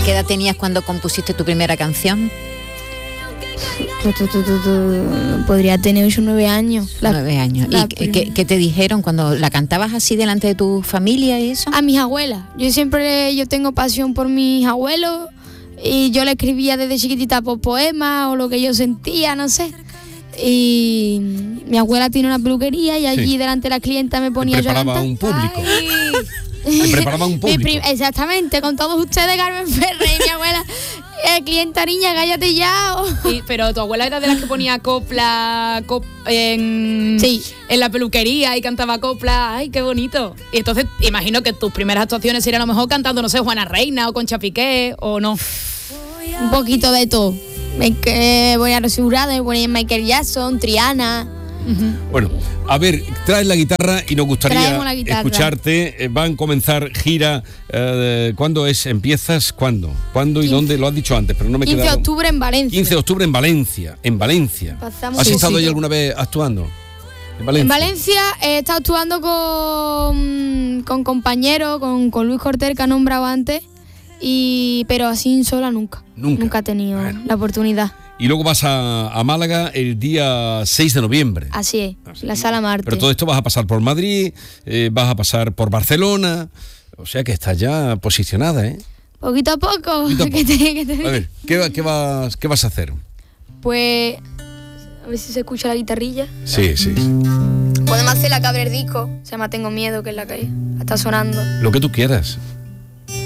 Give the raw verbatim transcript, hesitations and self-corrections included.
¿Qué edad tenías cuando compusiste tu primera canción? Tu, tu, tu, tu, tu, podría tener ocho o nueve años. La, nueve años. ¿Y qué, qué te dijeron cuando la cantabas así delante de tu familia y eso? A mis abuelas. Yo siempre yo tengo pasión por mis abuelos y yo le escribía desde chiquitita por poemas o lo que yo sentía, no sé. Y mi abuela tiene una peluquería y allí sí. delante de la clienta me ponía yo a cantar. Preparaba un público. Me preparaba un público. Prim- exactamente, con todos ustedes, Carmen Ferrer y mi abuela. Eh, clienta niña, cállate ya. Oh. Sí, pero tu abuela era de las que ponía copla cop, en, sí. en la peluquería y cantaba copla. Ay, qué bonito. Y entonces imagino que tus primeras actuaciones serían a lo mejor cantando, no sé, Juana Reina o Concha Piqué o no. Un poquito de todo. Me voy a asegurar de poner Michael Jackson, Triana. Uh-huh. Bueno, a ver, traes la guitarra y nos gustaría escucharte. Van a comenzar gira. Eh, ¿Cuándo es? ¿Empiezas? ¿Cuándo? ¿Cuándo y quince dónde? Lo has dicho antes, pero no me queda. quince de octubre en Valencia. quince de octubre en Valencia. En Valencia. Pasamos ¿Has sí, estado sí. ahí alguna vez actuando? En Valencia. En Valencia he estado actuando con, con compañeros, con, con Luis Cortés, que ha nombrado antes. Y, pero así sola nunca. Nunca. Nunca he tenido bueno. la oportunidad. Y luego vas a, a Málaga el día seis de noviembre. Así es, Así. la Sala Marte. Pero todo esto vas a pasar por Madrid, eh, vas a pasar por Barcelona, o sea que estás ya posicionada, ¿eh? Poquito a poco. Poquito a poco. Que te, que te... A ver, ¿qué, qué, vas, ¿qué vas a hacer? Pues, a ver si se escucha la guitarrilla. Sí, sí. Podemos hacer la Cabrerdico, se llama Tengo Miedo, que es la que está sonando. Lo que tú quieras.